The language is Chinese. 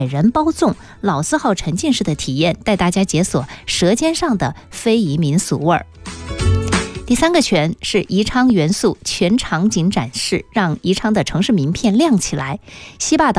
人包粽、老字号沉浸式的体验，带大家解锁舌尖上的非遗民俗味儿。第3个全是宜昌元素全场景展示，让宜昌的城市名片亮起来。西坝岛